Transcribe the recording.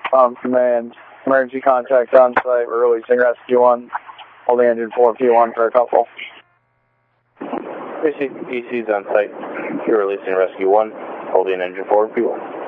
Command. Emergency contact on site. We're releasing Rescue 1. Holding engine 4 P1 for a couple. EC's on site. You're releasing Rescue 1. Holding engine 4 P1.